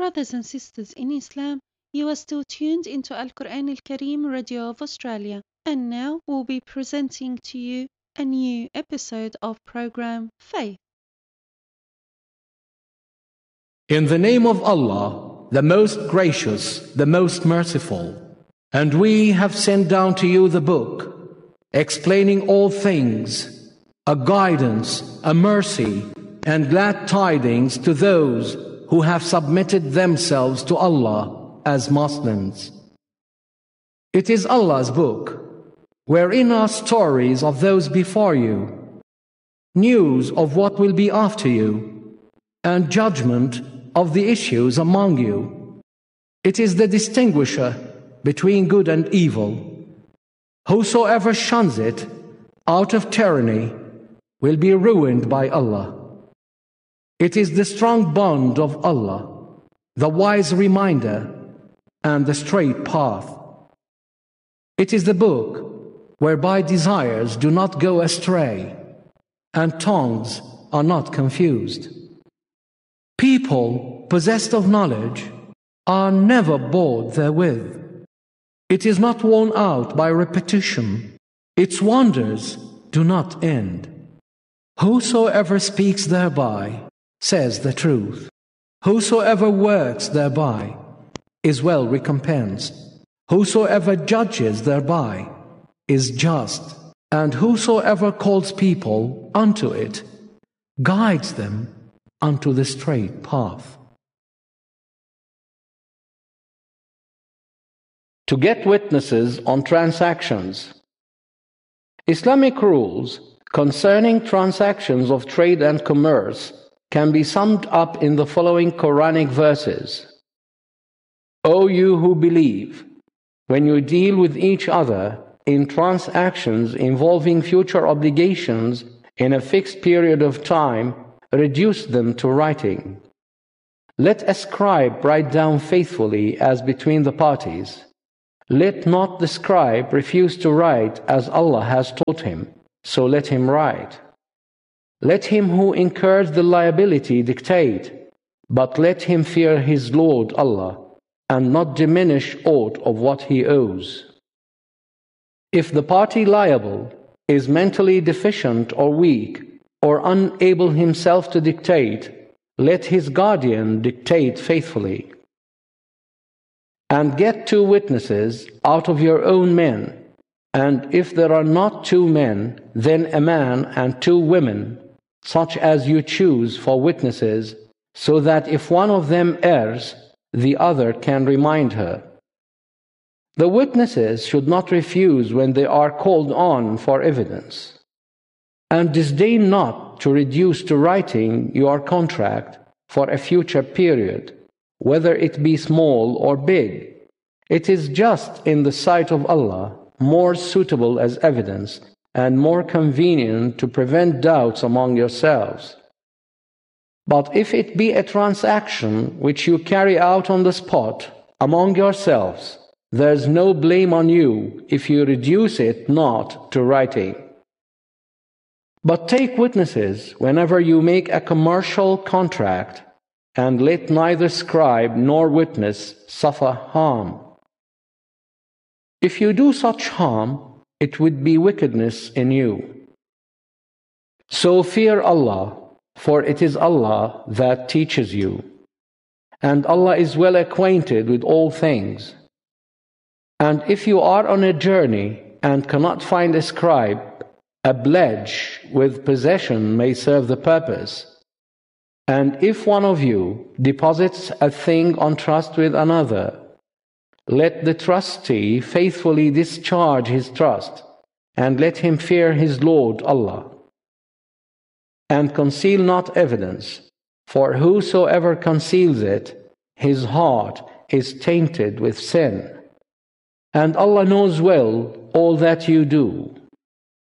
Brothers and sisters in Islam, you are still tuned into Al Quran Al Kareem Radio of Australia, and now we'll be presenting to you a new episode of program Faith. In the name of Allah, the most gracious, the most merciful. And we have sent down to you the book, explaining all things, a guidance, a mercy, and glad tidings to those who have submitted themselves to Allah as Muslims. It is Allah's book, wherein are stories of those before you, news of what will be after you, and judgment of the issues among you. It is the distinguisher between good and evil. Whosoever shuns it out of tyranny will be ruined by Allah. It is the strong bond of Allah, the wise reminder, and the straight path. It is the book whereby desires do not go astray, and tongues are not confused. People possessed of knowledge are never bored therewith. It is not worn out by repetition. Its wonders do not end. Whosoever speaks thereby says the truth. Whosoever works thereby is well recompensed. Whosoever judges thereby is just. And whosoever calls people unto it guides them unto the straight path. To get witnesses on transactions. Islamic rules concerning transactions of trade and commerce can be summed up in the following Quranic verses. O you who believe, when you deal with each other in transactions involving future obligations in a fixed period of time, reduce them to writing. Let a scribe write down faithfully as between the parties. Let not the scribe refuse to write as Allah has taught him, so let him write. Let him who incurs the liability dictate, but let him fear his Lord Allah, and not diminish aught of what he owes. If the party liable is mentally deficient or weak, or unable himself to dictate, let his guardian dictate faithfully. And get 2 witnesses out of your own men, and if there are not 2 men, then a man and 2 women, such as you choose for witnesses, so that if one of them errs, the other can remind her. The witnesses should not refuse when they are called on for evidence. And disdain not to reduce to writing your contract for a future period, whether it be small or big. It is just in the sight of Allah, more suitable as evidence, and more convenient to prevent doubts among yourselves. But if it be a transaction which you carry out on the spot among yourselves, there is no blame on you if you reduce it not to writing. But take witnesses whenever you make a commercial contract, and let neither scribe nor witness suffer harm. If you do such harm, it would be wickedness in you. So fear Allah, for it is Allah that teaches you, and Allah is well acquainted with all things. And if you are on a journey and cannot find a scribe, a pledge with possession may serve the purpose. And if one of you deposits a thing on trust with another, let the trustee faithfully discharge his trust, and let him fear his Lord Allah. And conceal not evidence, for whosoever conceals it, his heart is tainted with sin. And Allah knows well all that you do.